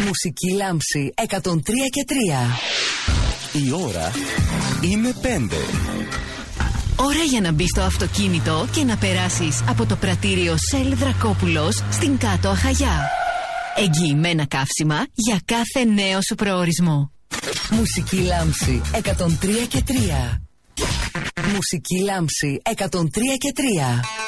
Μουσική λάμψη 103 και 3. Η ώρα είναι 5. Ώρα για να μπεις στο αυτοκίνητο και να περάσεις από το πρατήριο Shell Δρακόπουλος στην Κάτω Αχαγιά. Εγγυημένα καύσιμα για κάθε νέο σου προορισμό. Μουσική λάμψη 103 και 3. Μουσική λάμψη 103 και 3.